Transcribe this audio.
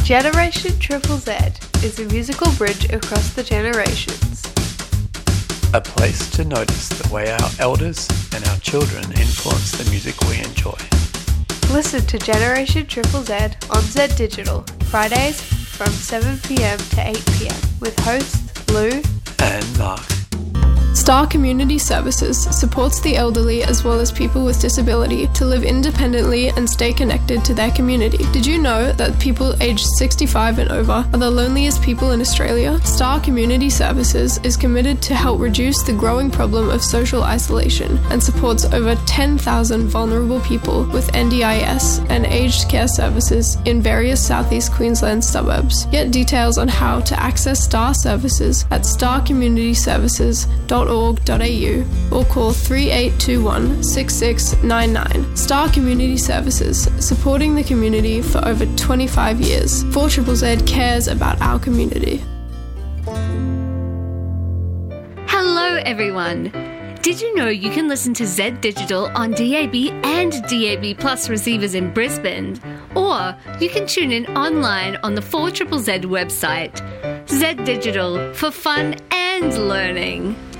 Generation Triple Z is a musical bridge across the generations. A place to notice the way our elders and our children influence the music we enjoy. Listen to Generation Triple Z on Z Digital, Fridays from 7 p.m. to 8 p.m. with hosts Lou and Mark. Star Community Services supports the elderly as well as people with disability to live independently and stay connected to their community. Did you know that people aged 65 and over are the loneliest people in Australia? Star Community Services is committed to help reduce the growing problem of social isolation and supports over 10,000 vulnerable people with NDIS and aged care services in various southeast Queensland suburbs. Get details on how to access Star services at starcommunityservices.org.au or call 3821 6699. Star Community Services, supporting the community for over 25 years. 4ZZZ cares about our community. Hello everyone! Did you know you can listen to Z Digital on DAB and DAB Plus receivers in Brisbane? Or you can tune in online on the 4ZZZ website. Z Digital, for fun and learning.